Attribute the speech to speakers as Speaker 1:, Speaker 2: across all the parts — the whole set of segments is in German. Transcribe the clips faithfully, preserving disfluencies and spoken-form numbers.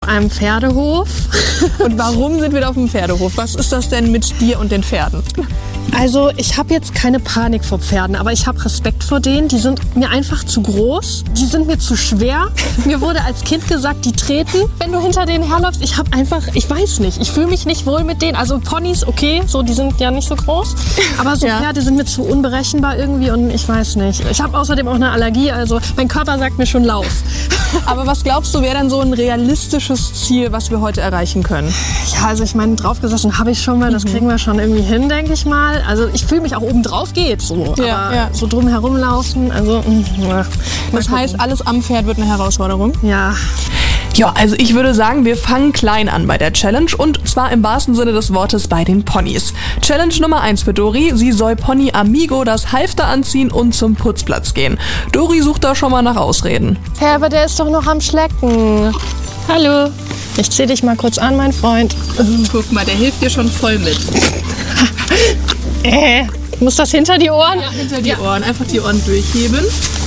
Speaker 1: einem Pferdehof.
Speaker 2: Und warum sind wir da auf dem Pferdehof? Was ist das denn mit dir und den Pferden?
Speaker 1: Also ich habe jetzt keine Panik vor Pferden, aber ich habe Respekt vor denen. Die sind mir einfach zu groß, die sind mir zu schwer. Mir wurde als Kind gesagt, die treten, wenn du hinter denen herläufst. Ich habe einfach, ich weiß nicht, ich fühle mich nicht wohl mit denen. Also Ponys, okay, so die sind ja nicht so groß, aber so
Speaker 2: Ja.
Speaker 1: Pferde sind mir zu unberechenbar irgendwie und ich weiß nicht. Ich habe außerdem auch eine Allergie, also mein Körper sagt mir schon Lauf.
Speaker 2: Aber was glaubst du, wäre dann so ein realistisches Ziel, was wir heute erreichen können?
Speaker 1: Ja, also ich meine, draufgesessen habe ich schon mal, das kriegen wir schon irgendwie hin, denke ich mal. Also ich fühle mich auch oben drauf geht so,
Speaker 2: Ja,
Speaker 1: aber
Speaker 2: ja.
Speaker 1: so drum herum laufen, also mh,
Speaker 2: Das heißt, alles am Pferd wird eine Herausforderung.
Speaker 1: ja.
Speaker 3: Ja, also ich würde sagen, wir fangen klein an bei der Challenge und zwar im wahrsten Sinne des Wortes bei den Ponys. Challenge Nummer eins für Dori, sie soll Pony Amigo das Halfter anziehen und zum Putzplatz gehen. Dori sucht da schon mal nach Ausreden.
Speaker 1: Hä, aber der ist doch noch am Schlecken. Hallo. Ich zieh dich mal kurz an, mein Freund.
Speaker 2: Guck mal, der hilft dir schon voll mit.
Speaker 1: Äh, muss das hinter die Ohren?
Speaker 2: Ja, hinter die Ohren. Einfach die Ohren durchheben.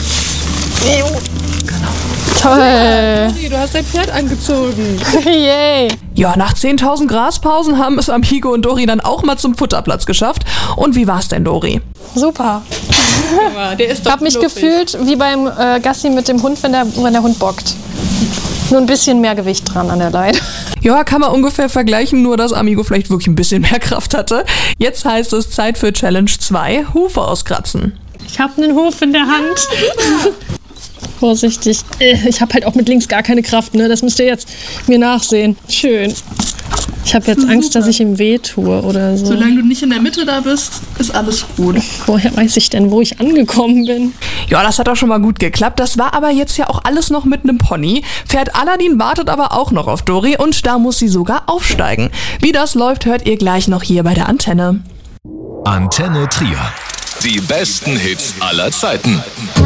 Speaker 1: Toll.
Speaker 2: Dori, du hast dein Pferd angezogen.
Speaker 1: Yay.
Speaker 3: Ja, nach zehntausend Graspausen haben es Amigo und Dori dann auch mal zum Futterplatz geschafft. Und wie war's denn, Dori?
Speaker 1: Super.
Speaker 2: Der ist
Speaker 1: Ich habe mich gefühlt wie beim äh, Gassi mit dem Hund, wenn der, wenn der Hund bockt. Nur ein bisschen mehr Gewicht dran an der Leine.
Speaker 3: Ja, kann man ungefähr vergleichen, nur dass Amigo vielleicht wirklich ein bisschen mehr Kraft hatte. Jetzt heißt es Zeit für Challenge zwei, Hufe auskratzen.
Speaker 1: Ich habe einen Hof in der Hand. Vorsichtig. Ich habe halt auch mit links gar keine Kraft, ne? Das müsst ihr jetzt mir nachsehen. Schön. Ich habe jetzt Angst, dass ich ihm weh tue oder so.
Speaker 2: Solange du nicht in der Mitte da bist, ist alles gut.
Speaker 1: Woher weiß ich denn, wo ich angekommen bin?
Speaker 3: Ja, das hat auch schon mal gut geklappt. Das war aber jetzt ja auch alles noch mit einem Pony. Pferd Aladdin wartet aber auch noch auf Dori und da muss sie sogar aufsteigen. Wie das läuft, hört ihr gleich noch hier bei der Antenne.
Speaker 4: Antenne Trier. Die besten Hits aller Zeiten.